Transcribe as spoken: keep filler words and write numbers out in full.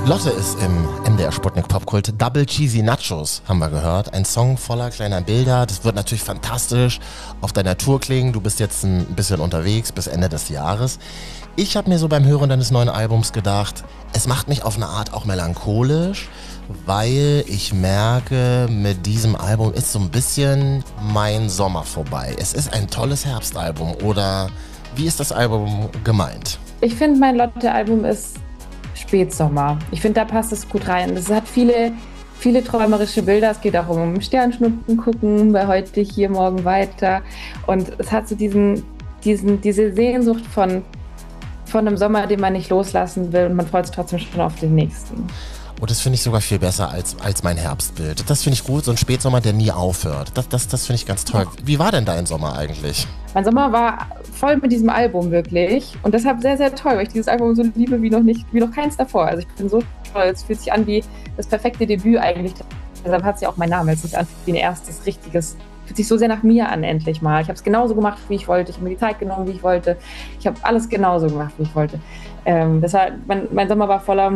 Lotte ist im M D R Sputnik Popkult. Double Cheesy Nachos haben wir gehört. Ein Song voller kleiner Bilder. Das wird natürlich fantastisch auf deiner Tour klingen. Du bist jetzt ein bisschen unterwegs bis Ende des Jahres. Ich habe mir so beim Hören deines neuen Albums gedacht, es macht mich auf eine Art auch melancholisch, weil ich merke, mit diesem Album ist so ein bisschen mein Sommer vorbei. Es ist ein tolles Herbstalbum, oder wie ist das Album gemeint? Ich finde, mein Lotte-Album ist Spätsommer. Ich finde, da passt es gut rein. Es hat viele, viele träumerische Bilder. Es geht auch um Sternschnuppen gucken, bei heute hier, morgen weiter. Und es hat so diesen, diesen, diese Sehnsucht von, von einem Sommer, den man nicht loslassen will. Und man freut sich trotzdem schon auf den nächsten. Und das finde ich sogar viel besser als, als mein Herbstbild. Das finde ich gut, so ein Spätsommer, der nie aufhört. Das, das, das finde ich ganz toll. Wie war denn dein Sommer eigentlich? Mein Sommer war voll mit diesem Album wirklich und deshalb sehr, sehr toll, weil ich dieses Album so liebe wie noch nicht, wie noch keins davor. Also ich bin so stolz, es fühlt sich an wie das perfekte Debüt eigentlich. Deshalb hat sich auch mein Name, es sich an wie ein erstes richtiges, fühlt sich so sehr nach mir an endlich mal. Ich habe es genauso gemacht, wie ich wollte. Ich habe mir die Zeit genommen, wie ich wollte. Ich habe alles genauso gemacht, wie ich wollte. Ähm, deshalb, mein, mein Sommer war voller